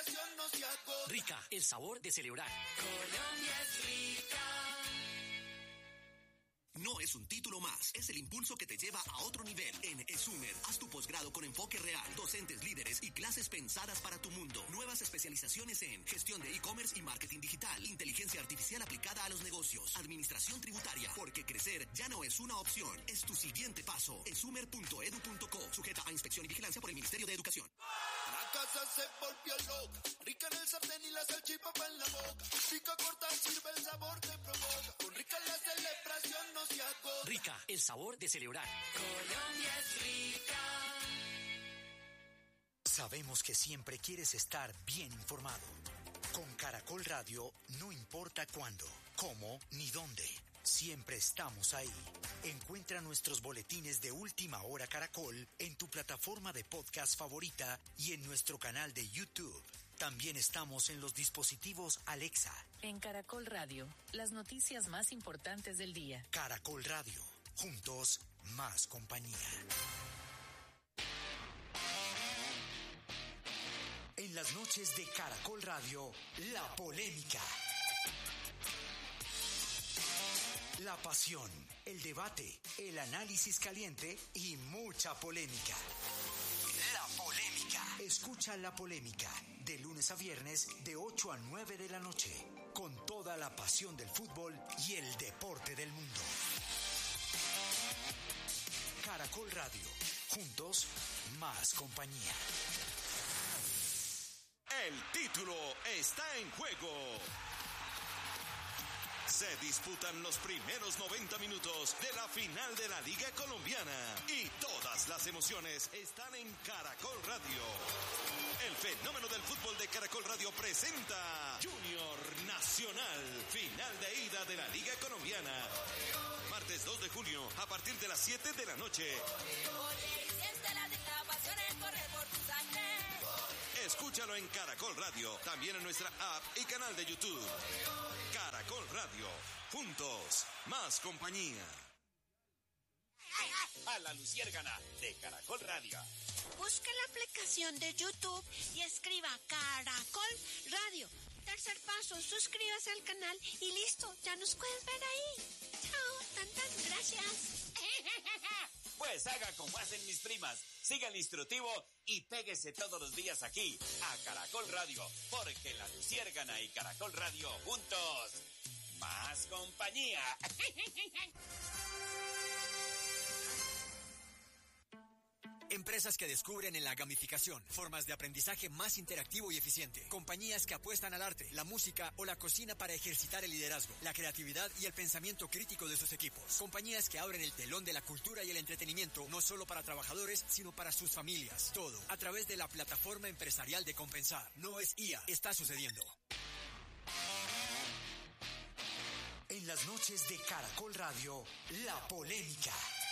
celebración no se agota. Rica, el sabor de celebrar. Colombia es rica. No es un título más, es el impulso que te lleva a otro nivel. En ESUMER, haz tu posgrado con enfoque real, docentes líderes y clases pensadas para tu mundo. Nuevas especializaciones en gestión de e-commerce y marketing digital, inteligencia artificial aplicada a los negocios, administración tributaria, porque crecer ya no es una opción, es tu siguiente paso. esumer.edu.co, sujeta a inspección y vigilancia por el Ministerio de Educación. La casa se volvió loca, rica en el sartén y la salchipapa en la boca. Pica corta, sirve el sabor que provoca. Con Rica la celebración no se agota. Rica, el sabor de celebrar. Colombia es rica. Sabemos que siempre quieres estar bien informado. Con Caracol Radio, no importa cuándo, cómo ni dónde. Siempre estamos ahí. Encuentra nuestros boletines de Última Hora Caracol en tu plataforma de podcast favorita y en nuestro canal de YouTube. También estamos en los dispositivos Alexa. En Caracol Radio, las noticias más importantes del día. Caracol Radio, juntos, más compañía. En las noches de Caracol Radio, la polémica. La pasión, el debate, el análisis caliente y mucha polémica. La polémica. Escucha La Polémica de lunes a viernes de 8 a 9 de la noche con toda la pasión del fútbol y el deporte del mundo. Caracol Radio. Juntos, más compañía. El título está en juego. Se disputan los primeros 90 minutos de la final de la Liga Colombiana y todas las emociones están en Caracol Radio. El fenómeno del fútbol de Caracol Radio presenta Junior Nacional, final de ida de la Liga Colombiana. Martes 2 de junio a partir de las 7 de la noche. Escúchalo en Caracol Radio, también en nuestra app y canal de YouTube. Caracol Radio, juntos, más compañía. A la luciérgana de Caracol Radio. Busque la aplicación de YouTube y escriba Caracol Radio. Tercer paso, suscríbase al canal y listo, ya nos puedes ver ahí. Chao, tantas gracias. Pues haga como hacen mis primas, siga el instructivo y péguese todos los días aquí a Caracol Radio, porque la luciérgana y Caracol Radio juntos, más compañía. Empresas que descubren en la gamificación formas de aprendizaje más interactivo y eficiente. Compañías que apuestan al arte, la música o la cocina para ejercitar el liderazgo, la creatividad y el pensamiento crítico de sus equipos. Compañías que abren el telón de la cultura y el entretenimiento no solo para trabajadores, sino para sus familias. Todo a través de la plataforma empresarial de Compensar. No es IA, está sucediendo. En las noches de Caracol Radio, la polémica.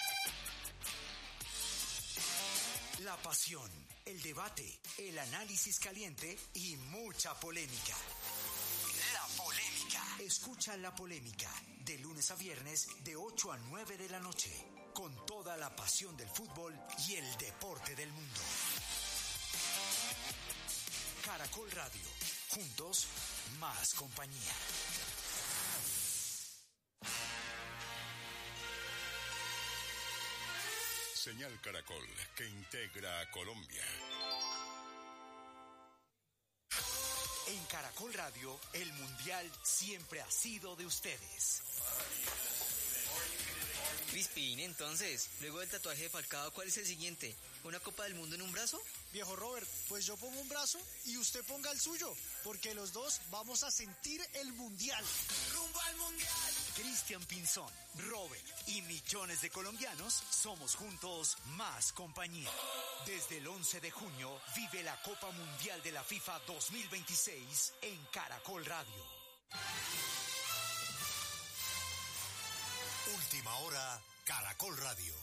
La pasión, el debate, el análisis caliente y mucha polémica. La polémica. Escucha La Polémica de lunes a viernes de 8 a 9 de la noche con toda la pasión del fútbol y el deporte del mundo. Caracol Radio. Juntos, más compañía. Señal Caracol, que integra a Colombia. En Caracol Radio, el Mundial siempre ha sido de ustedes. Crispin, entonces, luego del tatuaje de Falcao, ¿cuál es el siguiente? ¿Una Copa del Mundo en un brazo? Viejo Robert, pues yo pongo un brazo y usted ponga el suyo, porque los dos vamos a sentir el Mundial. ¡Rumbo al Mundial! Cristian Pinzón, Robert y millones de colombianos somos juntos más compañía. Desde el 11 de junio vive la Copa Mundial de la FIFA 2026 en Caracol Radio. Última hora, Caracol Radio.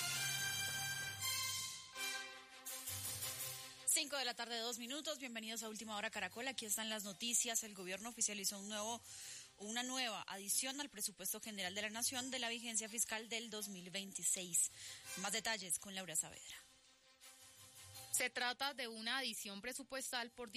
5 de la tarde, 2 minutos. Bienvenidos a Última Hora Caracol. Aquí están las noticias. El gobierno oficializó una nueva adición al presupuesto general de la Nación de la vigencia fiscal del 2026. Más detalles con Laura Saavedra. Se trata de una adición presupuestal por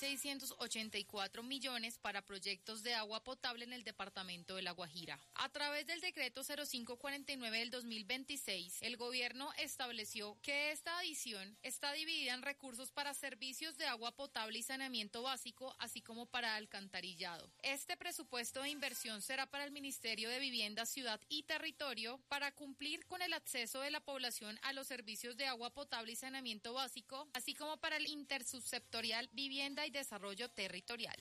10.684 millones para proyectos de agua potable en el departamento de La Guajira. A través del decreto 0549 del 2026, el gobierno estableció que esta adición está dividida en recursos para servicios de agua potable y saneamiento básico, así como para alcantarillado. Este presupuesto de inversión será para el Ministerio de Vivienda, Ciudad y Territorio para cumplir con el acceso de la población a los servicios de agua potable y saneamiento básico, así como para el intersubsectorial Vivienda y Desarrollo Territorial.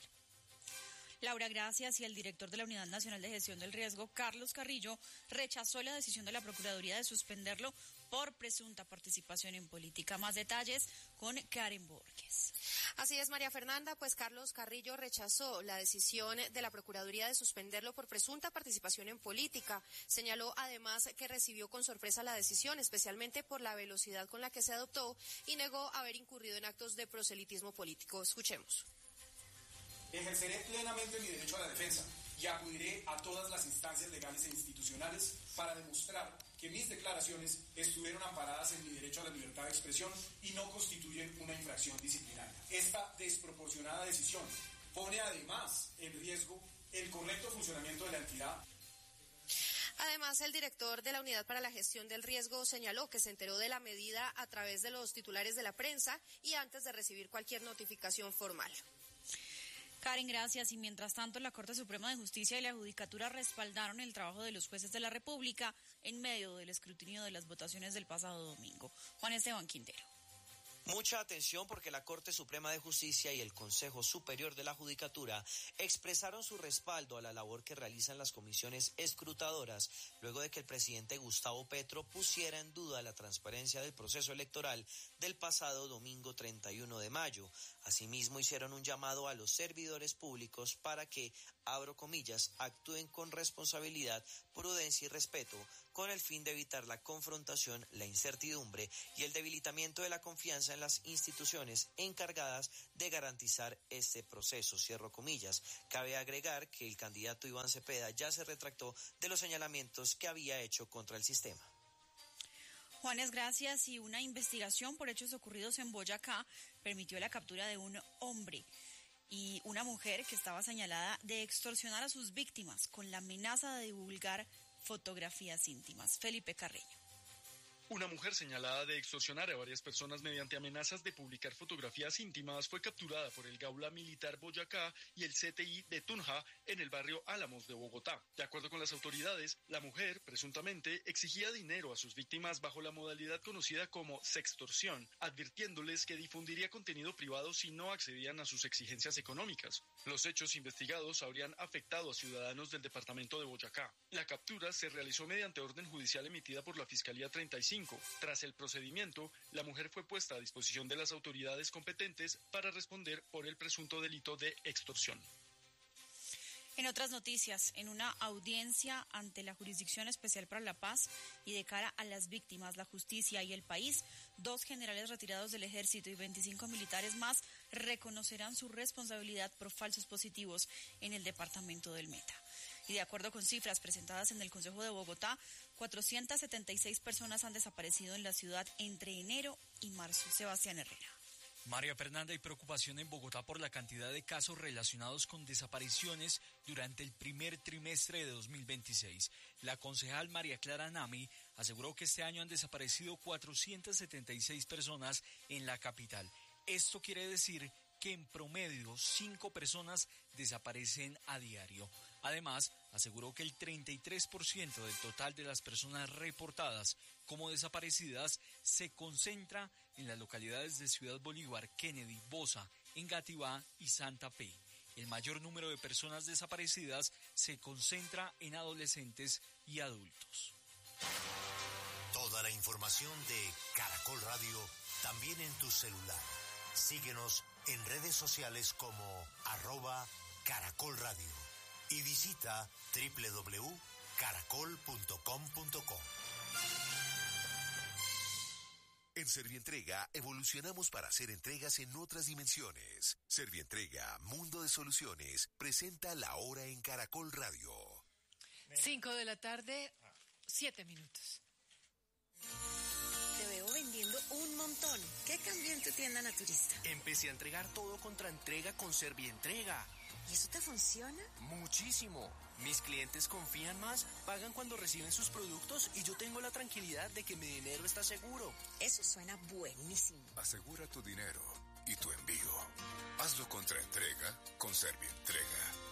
Laura, gracias. Y el director de la Unidad Nacional de Gestión del Riesgo, Carlos Carrillo, rechazó la decisión de la Procuraduría de suspenderlo por presunta participación en política. Más detalles con Karen Borges. Así es, María Fernanda, pues Carlos Carrillo rechazó la decisión de la Procuraduría de suspenderlo por presunta participación en política. Señaló además que recibió con sorpresa la decisión, especialmente por la velocidad con la que se adoptó, y negó haber incurrido en actos de proselitismo político. Escuchemos. Ejerceré plenamente mi derecho a la defensa y acudiré a todas las instancias legales e institucionales para demostrar que mis declaraciones estuvieron amparadas en mi derecho a la libertad de expresión y no constituyen una infracción disciplinaria. Esta desproporcionada decisión pone además en riesgo el correcto funcionamiento de la entidad. Además, el director de la Unidad para la Gestión del Riesgo señaló que se enteró de la medida a través de los titulares de la prensa y antes de recibir cualquier notificación formal. Karen, gracias. Y mientras tanto, la Corte Suprema de Justicia y la Judicatura respaldaron el trabajo de los jueces de la República en medio del escrutinio de las votaciones del pasado domingo. Juan Esteban Quintero. Mucha atención porque la Corte Suprema de Justicia y el Consejo Superior de la Judicatura expresaron su respaldo a la labor que realizan las comisiones escrutadoras luego de que el presidente Gustavo Petro pusiera en duda la transparencia del proceso electoral del pasado domingo 31 de mayo. Asimismo, hicieron un llamado a los servidores públicos para que, abro comillas, actúen con responsabilidad, prudencia y respeto, con el fin de evitar la confrontación, la incertidumbre y el debilitamiento de la confianza en las instituciones encargadas de garantizar este proceso, cierro comillas. Cabe agregar que el candidato Iván Cepeda ya se retractó de los señalamientos que había hecho contra el sistema. Juanes, gracias. Y una investigación por hechos ocurridos en Boyacá permitió la captura de un hombre y una mujer que estaba señalada de extorsionar a sus víctimas con la amenaza de divulgar fotografías íntimas. Felipe Carreño. Una mujer señalada de extorsionar a varias personas mediante amenazas de publicar fotografías íntimas fue capturada por el Gaula Militar Boyacá y el CTI de Tunja en el barrio Álamos de Bogotá. De acuerdo con las autoridades, la mujer, presuntamente, exigía dinero a sus víctimas bajo la modalidad conocida como sextorsión, advirtiéndoles que difundiría contenido privado si no accedían a sus exigencias económicas. Los hechos investigados habrían afectado a ciudadanos del departamento de Boyacá. La captura se realizó mediante orden judicial emitida por la Fiscalía 35. Tras el procedimiento, la mujer fue puesta a disposición de las autoridades competentes para responder por el presunto delito de extorsión. En otras noticias, en una audiencia ante la Jurisdicción Especial para la Paz y de cara a las víctimas, la justicia y el país, 2 generales retirados del ejército y 25 militares más reconocerán su responsabilidad por falsos positivos en el departamento del Meta. Y de acuerdo con cifras presentadas en el Consejo de Bogotá, 476 personas han desaparecido en la ciudad entre enero y marzo. Sebastián Herrera. María Fernanda, hay preocupación en Bogotá por la cantidad de casos relacionados con desapariciones durante el primer trimestre de 2026. La concejal María Clara Nami aseguró que este año han desaparecido 476 personas en la capital. Esto quiere decir que en promedio 5 personas desaparecen a diario. Además, aseguró que el 33% del total de las personas reportadas como desaparecidas se concentra en las localidades de Ciudad Bolívar, Kennedy, Bosa, Engativá y Santa Fe. El mayor número de personas desaparecidas se concentra en adolescentes y adultos. Toda la información de Caracol Radio también en tu celular. Síguenos en redes sociales como @Caracol Radio y visita www.caracol.com.co. En Servientrega evolucionamos para hacer entregas en otras dimensiones. Servientrega, Mundo de Soluciones, presenta La Hora en Caracol Radio. 5 de la tarde, 7 minutos. Te veo vendiendo vendiendo un montón. ¿Qué cambió en tu tienda naturista? Empecé a entregar todo contra entrega con Servientrega. ¿Y eso te funciona? Muchísimo. Mis clientes confían más, pagan cuando reciben sus productos y yo tengo la tranquilidad de que mi dinero está seguro. Eso suena buenísimo. Asegura tu dinero y tu envío. Hazlo contra entrega con Servientrega.